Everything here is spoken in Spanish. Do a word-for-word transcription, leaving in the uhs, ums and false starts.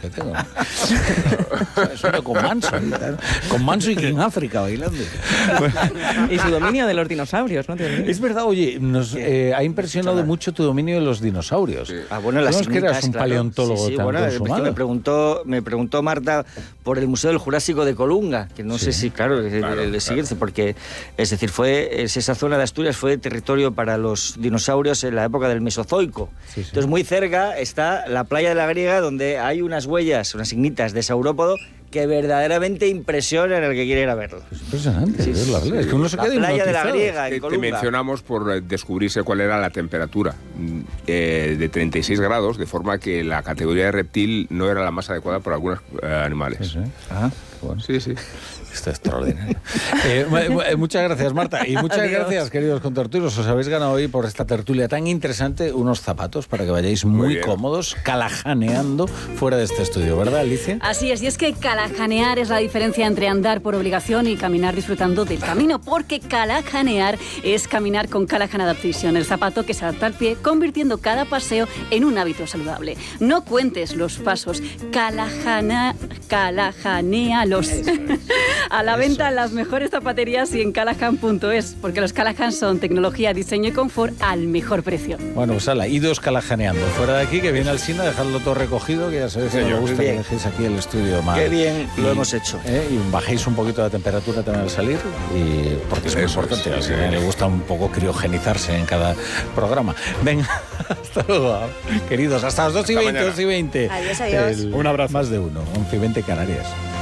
que tengo. Suena con Manso, con Manso y King África bailando. Y su dominio de los dinosaurios, ¿no? Es verdad, oye, nos eh, ha impresionado mucho tu dominio de los dinosaurios. Sí. Ah, bueno, las ¿Cómo es que eras un claro. paleontólogo sí, sí, tan bueno, consumado? me preguntó, me preguntó Marta por el Museo del Jurásico de Colunga, que no Sí. sé si, claro, le claro, sigue, claro. porque, es decir, fue es esa zona de Asturias fue territorio para los dinosaurios en la época del Mesozoico. Sí, sí. Entonces, muy cerca está la playa de la Griega, donde hay unas huellas, unas ignitas de saurópodo que verdaderamente impresionan al que quiere ir a verlo. Es impresionante, Sí, es la, sí. es que uno se La queda playa de la hipnotizado. Griega, en Que te Colunga. mencionamos por eh, descubrirse cuál era la temperatura mm, eh, de treinta y seis grados, de forma que la categoría de reptil no era la más adecuada para algunos eh, animales. Sí, sí. Ah, Bueno. Sí, sí. Esto es extraordinario. Eh, mu- mu- muchas gracias, Marta. Y muchas Adiós. gracias, queridos contertulios. Os habéis ganado hoy por esta tertulia tan interesante unos zapatos para que vayáis muy, Muy bien. cómodos, calajaneando fuera de este estudio, ¿verdad, Alicia? Así es, y es que calajanear es la diferencia entre andar por obligación y caminar disfrutando del camino, porque calajanear es caminar con Callahan Adaptation, el zapato que se adapta al pie, convirtiendo cada paseo en un hábito saludable. No cuentes los pasos, calajana, calajanealos. A la venta en las mejores zapaterías y en callahan punto es, porque los Callahan son tecnología, diseño y confort al mejor precio. Bueno, pues ala, idos calajaneando. Fuera de aquí, que viene Alsina, dejadlo todo recogido, que ya sabéis que me Señor, gusta muy que bien. dejéis aquí el estudio más. Qué bien lo Y- hemos hecho. ¿eh? Y bajéis un poquito la temperatura también al salir, y porque es muy Eso es, importante. sí, A sí. Alsina le gusta un poco criogenizarse en cada programa. Venga, hasta luego, queridos. Hasta las dos y Hasta veinte, mañana. dos y veinte. Adiós, adiós. El- Un abrazo. Más de uno, once y veinte Canarias.